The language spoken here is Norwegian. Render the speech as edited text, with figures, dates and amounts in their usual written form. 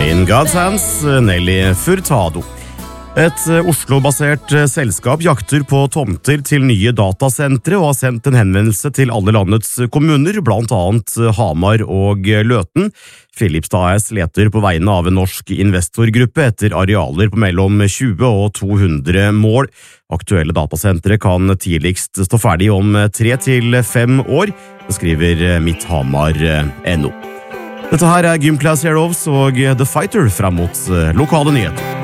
In God's Hands, Nelly Furtado. Et Oslo-basert selskap jakter på tomter til nye datasentre og har sendt en henvendelse til alle landets kommuner, blant annet Hamar og Løten. Filipstad AS leter på vegne av en norsk investorgruppe etter arealer på mellom 20 og 200 mål. Aktuelle datasentre kan tidligst stå ferdig om 3 til 5 år, skriver mitthamar.no. Dette her Gymclass Heroes og The Fighter frem mot lokale nyheter.